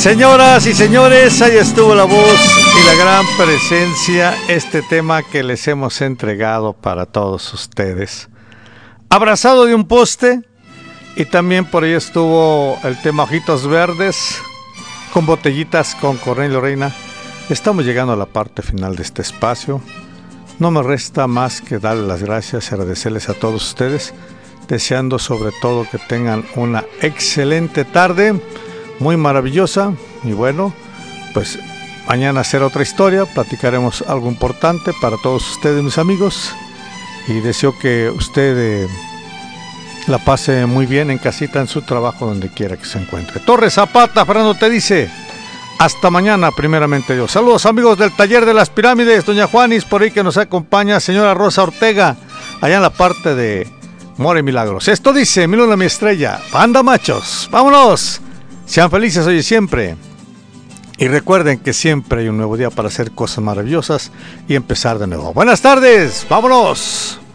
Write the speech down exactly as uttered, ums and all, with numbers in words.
Señoras y señores, ahí estuvo la voz y la gran presencia, este tema que les hemos entregado para todos ustedes. Abrazado de un poste, y también por ahí estuvo el tema Ojitos Verdes, con botellitas con Cornelio Reina. Estamos llegando a la parte final de este espacio. No me resta más que darles las gracias y agradecerles a todos ustedes, deseando sobre todo que tengan una excelente tarde, muy maravillosa. Y bueno, pues mañana será otra historia, platicaremos algo importante para todos ustedes, mis amigos, y deseo que usted eh, la pase muy bien en casita, en su trabajo, donde quiera que se encuentre. Torres Zapata, Fernando te dice hasta mañana, primeramente Dios. Saludos, amigos del Taller de las Pirámides, doña Juanis por ahí que nos acompaña, señora Rosa Ortega allá en la parte de More Milagros. Esto dice mi luna, mi estrella, banda machos, vámonos, sean felices hoy y siempre. Y recuerden que siempre hay un nuevo día para hacer cosas maravillosas y empezar de nuevo. Buenas tardes, vámonos.